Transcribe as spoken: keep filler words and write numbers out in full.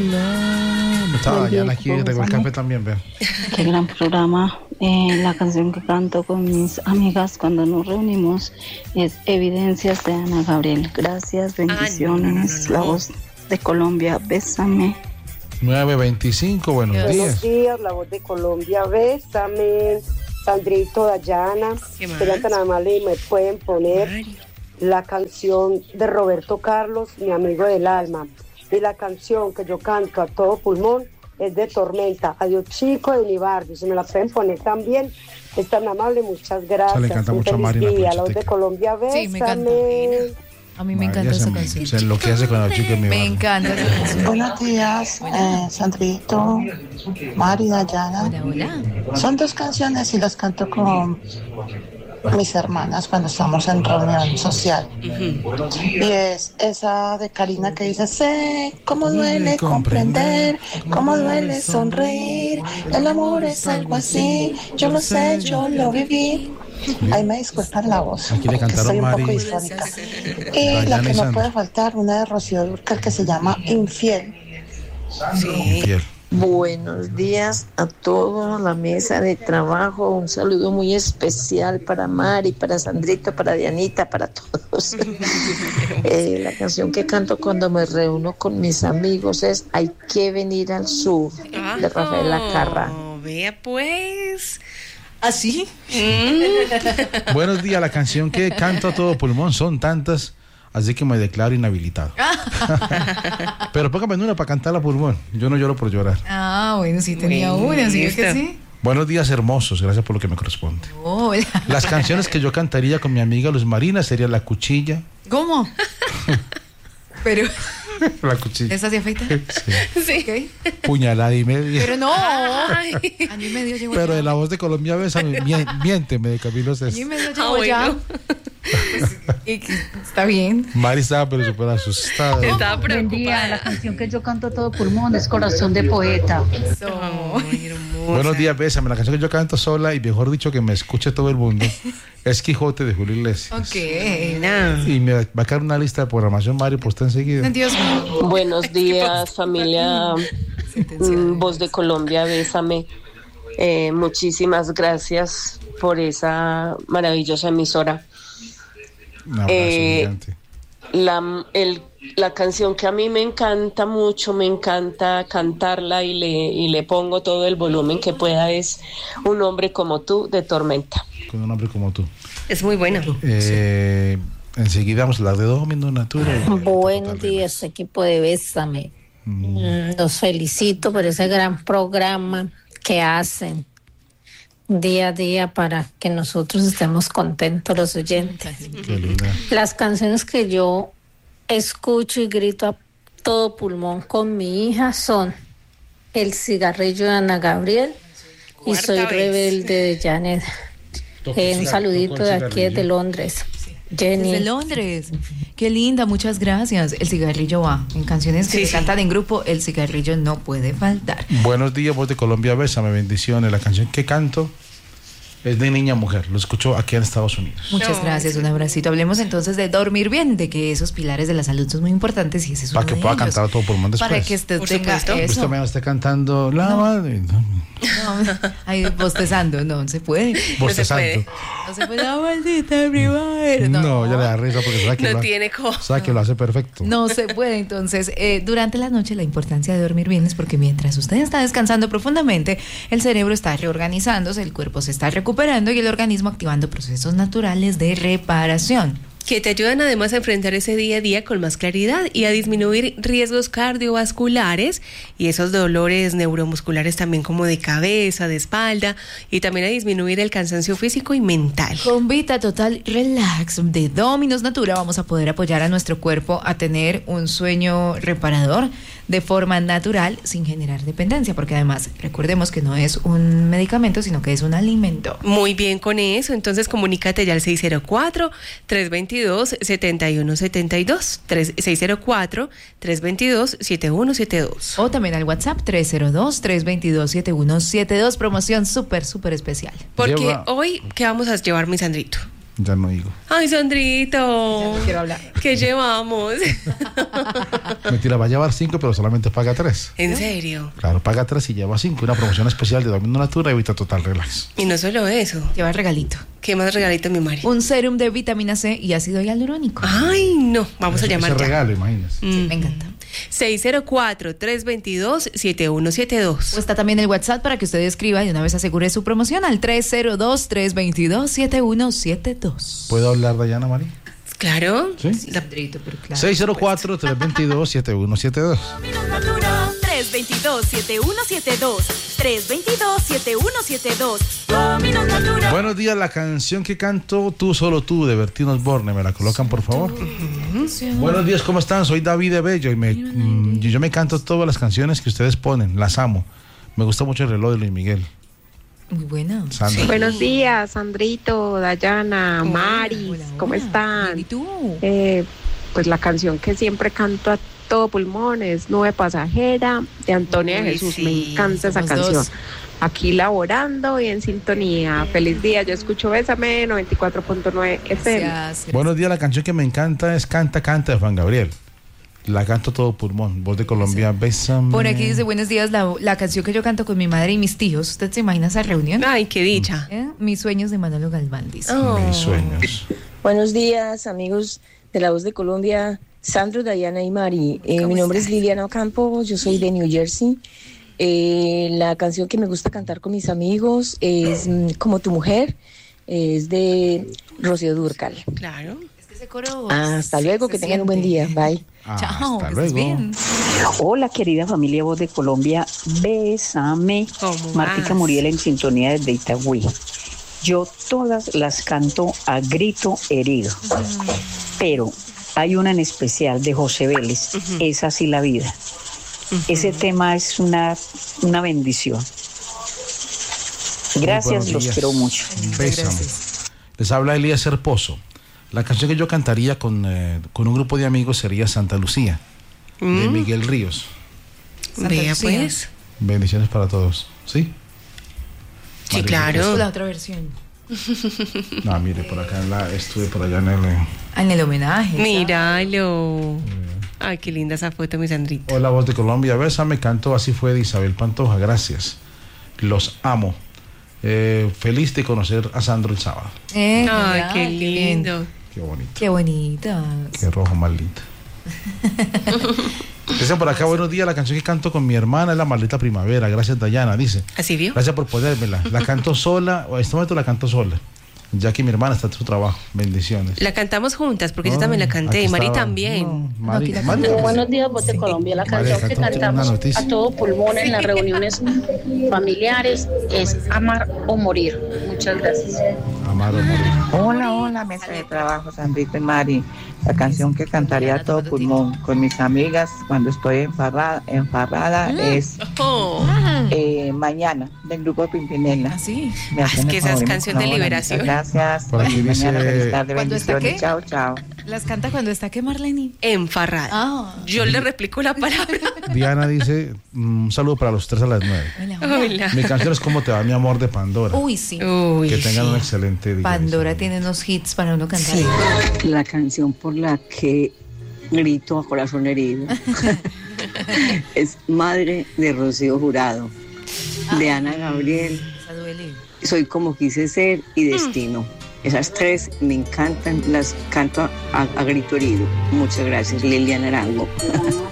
No, estaba Dayana aquí, tengo el café también, ve. Qué gran programa. Eh, la canción que canto con mis amigas cuando nos reunimos es Evidencias de Ana Gabriel. Gracias, bendiciones. Ah, no, no, no, no. La voz de Colombia, bésame. nueve veinticinco, buenos días. Buenos días, la voz de Colombia, bésame. Sandrito, Dayana, serían tan amables y me pueden poner Mario. La canción de Roberto Carlos, mi amigo del alma. Y la canción que yo canto a todo pulmón es de Tormenta, Adiós Chico de mi barrio. Si me la pueden poner también, es tan amable, muchas gracias. Se le encanta mucho a Mario. La voz de Colombia, bésame. Sí, me encanta. A mí me María encanta esa se, canción. Se enloquece con el chico de mi barrio. Me encanta esa canción. Buenos días, eh, Sandrito, Mari, Dayana. Hola, hola. Son dos canciones y las canto con mis hermanas cuando estamos en reunión social. Uh-huh. Y es esa de Karina que dice: sé cómo duele comprender, cómo duele sonreír, el amor es algo así, yo lo sé, yo lo viví. Ahí me disculpan la voz, aquí le cantaron soy un Mari. poco disfónica. Y la que no puede faltar, una de Rocío Dúrcal que se llama Infiel. Sí. Infiel. Buenos días a toda la mesa de trabajo. Un saludo muy especial para Mari, para Sandrito, para Dianita, para todos. eh, la canción que canto cuando me reúno con mis amigos es Hay que venir al sur, ah, de Rafael Lacarra. Oh, vea pues. ¿Así? Mm. Buenos días, la canción que canto a todo pulmón son tantas, así que me declaro inhabilitado. Pero póngame una para cantar a pulmón. Yo no lloro por llorar. Ah, bueno, sí tenía bueno, una, ¿sí es que sí? Buenos días, hermosos. Gracias por lo que me corresponde. Hola. Las canciones que yo cantaría con mi amiga Luz Marina sería La Cuchilla. ¿Cómo? Pero... La cuchilla. ¿Esa se afeita? Sí. Sí. Okay. Puñalada y media. Pero no. Ay. Año y medio llegó. Pero ya. de la voz de Colombia, bésame, miénteme de Camilo Sesto. Año y medio Ah, llegó bueno. ya. Pues, y que está bien. Mari estaba pero súper asustada. Estaba preocupada. Buen día, la canción que yo canto a todo pulmón es Corazón de Poeta. Oh, buenos días, bésame. La canción que yo canto sola y mejor dicho que me escuche todo el mundo es Quijote de Julio Iglesias. Ok. No. Y me va a caer una lista de programación, Mari, por usted enseguida. Dios mío. Buenos días, familia mm, Voz de Colombia, bésame. Eh, muchísimas gracias por esa maravillosa emisora. Un abrazo Eh, gigante. La, el, la canción que a mí me encanta mucho, me encanta cantarla y le, y le pongo todo el volumen que pueda es Un hombre como tú, de Tormenta. Con un hombre como tú. Es muy buena. Eh, sí. Enseguida vamos a hablar de Domino Natura. Buenos días, equipo de Bésame. Mm. Los felicito por ese gran programa que hacen día a día para que nosotros estemos contentos los oyentes. Qué linda. Las canciones que yo escucho y grito a todo pulmón con mi hija son El cigarrillo de Ana Gabriel y Soy vez. Rebelde de Janet. Eh, un saludito de aquí desde Londres. Jenny. Desde Londres. Qué linda, muchas gracias. El cigarrillo va. En canciones que Sí, se sí. cantan en grupo, el cigarrillo no puede faltar. Buenos días, Voz de Colombia, bésame, bendiciones. La canción que canto es de Niña Mujer. Lo escucho aquí en Estados Unidos. Muchas No, gracias, sí. un abracito. Hablemos entonces de dormir bien, de que esos pilares de la salud son muy importantes y ese es uno Para que de pueda ellos. cantar a todo pulmón después. Para que usted Por tenga supuesto. eso. Usted me está cantando la madre. No, No, ahí bostezando, no se puede. bostezando. No se puede, la maldita primavera. No, No, ya le da risa porque sabe que, No lo, tiene co- sabe que lo hace perfecto. No se puede. Entonces, eh, durante la noche la importancia de dormir bien es porque mientras usted está descansando profundamente, el cerebro está reorganizándose, el cuerpo se está recuperando y el organismo activando procesos naturales de reparación. Que te ayudan además a enfrentar ese día a día con más claridad y a disminuir riesgos cardiovasculares y esos dolores neuromusculares también como de cabeza, de espalda y también a disminuir el cansancio físico y mental. Con Vita Total Relax de Dominos Natura vamos a poder apoyar a nuestro cuerpo a tener un sueño reparador de forma natural sin generar dependencia, porque además recordemos que no es un medicamento, sino que es un alimento. Muy bien con eso, entonces comunícate ya al seis cero cuatro, tres dos dos, siete uno siete dos, seis cero cuatro, tres dos dos, siete uno siete dos. O también al WhatsApp tres cero dos, tres dos dos, siete uno siete dos, promoción súper, súper especial. Porque Lleva- hoy, ¿qué vamos a llevar, mi Sandrito? Ya no digo. Ay, Sandrito. Ya no quiero hablar. ¿Qué llevamos? Mentira, va a llevar cinco, pero solamente paga tres. ¿En serio? Claro, paga tres y lleva cinco. Una promoción especial de Domino Natura y Vita Total Relax. Y no solo eso. Lleva regalito. ¿Qué más regalito, mi Mari? Un serum de vitamina C y ácido hialurónico. Ay, no. Vamos Ese, a llamar ese ya. regalo, imagínese. Mm. Me encanta. seis cero cuatro, tres dos dos, siete uno siete dos. O está también el WhatsApp para que usted escriba y una vez asegure su promoción al tres cero dos, tres dos dos, siete uno siete dos. ¿Puedo hablar, Dayana, Mari? Claro. ¿Sí? Sí, Sandrito, pero claro. seis cero cuatro, tres dos dos, siete uno siete dos. tres dos dos, siete uno siete dos. tres dos dos, siete uno siete dos. Dominos Natura. Buenos días, la canción que canto Tú Solo Tú de Bertino Osborne, ¿me la colocan por favor? Uh-huh. Buenos días, ¿cómo están? Soy David de Bello y me, mm, yo me canto todas las canciones que ustedes ponen, las amo. Me gusta mucho el reloj de Luis Miguel. Muy buena. Sandra. Buenos días, Sandrito, Dayana, Hola, Mari, hola, ¿cómo hola. están? ¿Y tú? Eh, pues la canción que siempre canto a todo pulmón es Nube Pasajera de Antonia Uy, Jesús. sí, Me encanta esa somos canción. dos. Aquí laborando y en sintonía. Feliz día, yo escucho Bésame noventa y cuatro punto nueve F M. Gracias, gracias. Buenos días, la canción que me encanta es Canta, Canta de Juan Gabriel. La canto a todo pulmón, voz de Colombia, Bésame. Por aquí dice, buenos días, la, la canción que yo canto con mi madre y mis tíos. ¿Usted se imagina esa reunión? Ay, qué dicha. ¿Eh? Mis sueños de Manolo Galván, dice. Oh. Mis sueños. Buenos días, amigos de La Voz de Colombia, Sandro, Dayana y Mari. Eh, mi nombre es Liliana Ocampo, yo soy de New Jersey. Eh, la canción que me gusta cantar con mis amigos es mm, Como tu mujer, es de Rocío Dúrcal. Claro. Es que ese coro Hasta se- luego, se que tengan un buen día. siente. Bye. Ah, Chao, hasta que luego. estés bien. Hola, querida familia Voz de Colombia, bésame. ¿Cómo Martica vas? Muriel en sintonía desde Itagüí. Yo todas las canto a grito herido, pero hay una en especial de José Vélez, Es así la vida. Ese tema es una, una bendición. Gracias, buenos los días. quiero mucho. Bésame. Gracias. Les habla Elías Pozo. La canción que yo cantaría con, eh, con un grupo de amigos sería Santa Lucía, de Mm. Miguel Ríos. Santa Vea, Lucía. pues. Bendiciones para todos. ¿Sí? Sí, María, claro. La otra versión. No, mire, por acá en la, estuve por allá en el... eh, Ah, en el homenaje. Míralo. Ay, qué linda esa foto, mi Sandrito. Hola, Voz de Colombia, bésame, canto Así fue de Isabel Pantoja, gracias. Los amo. Eh, feliz de conocer a Sandro el sábado. Eh, Ay, mira, qué bien. lindo. Qué bonito. Qué bonita. Qué rojo más lindo. Dicen por acá, buenos días, la canción que canto con mi hermana es La Maldita Primavera, gracias Dayana, dice. ¿Así vio? Gracias por ponérmela. La canto sola, o en este momento la canto sola, ya que mi hermana está en su trabajo. Bendiciones. La cantamos juntas, porque yo No, también la canté. aquí Y Mari estaba- también. no, Mari- aquí la Mari- cantamos. Buenos días, Voz de Colombia. La Vale, canción que cantó una cantamos noticia. a todo pulmón en las reuniones familiares es Amar o Morir. Muchas gracias. Amado morir. Hola, hola, mesa de trabajo, Sandrito y Mari. La canción que cantaría a todo pulmón con mis amigas cuando estoy enfarrada, enfarrada es Oh. eh, Mañana, del grupo Pimpinela. Así. Me hacen es que el esa es favor y me canción de colaboran. liberación. Muchas gracias. Por aquí Feliz dice- mañana, feliz tarde, ¿Cuándo está bendiciones. qué? Chao, chao. Las canta cuando está que Marlene. Enfarrada. Ah. Yo le replico la palabra. Diana dice, mm, un saludo para los tres a las nueve. Hola, hola. Hola. Mi canción es Cómo te va mi amor de Pandora. Uy, sí. Uy, Que tengan sí. un excelente día. Pandora dice. tiene unos hits para uno cantar. La canción por la que grito a corazón herido es Madre de Rocío Jurado, de Ana Gabriel. Esa duele. Soy como quise ser y Destino. Esas tres me encantan, las canto a, a grito herido. Muchas gracias, Liliana Arango.